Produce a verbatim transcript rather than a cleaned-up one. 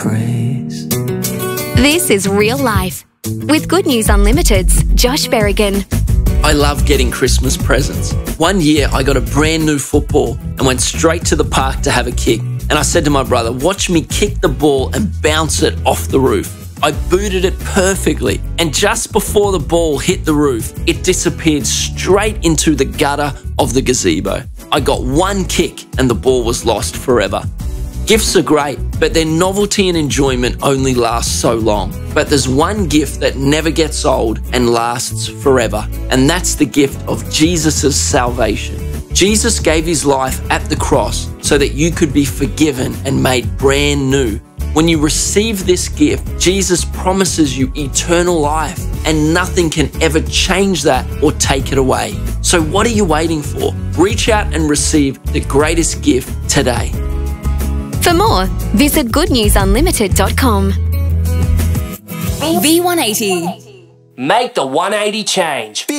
praise. This is Real Life with Good News Unlimited's Josh Berrigan. I love getting Christmas presents. One year I got a brand new football and went straight to the park to have a kick. And I said to my brother, watch me kick the ball and bounce it off the roof. I booted it perfectly, and just before the ball hit the roof, it disappeared straight into the gutter of the gazebo. I got one kick and the ball was lost forever. Gifts are great, but their novelty and enjoyment only last so long. But there's one gift that never gets old and lasts forever, and that's the gift of Jesus' salvation. Jesus gave his life at the cross so that you could be forgiven and made brand new. When you receive this gift, Jesus promises you eternal life, and nothing can ever change that or take it away. So what are you waiting for? Reach out and receive the greatest gift today. For more, visit good news unlimited dot com. V one eighty. Make the one eighty change.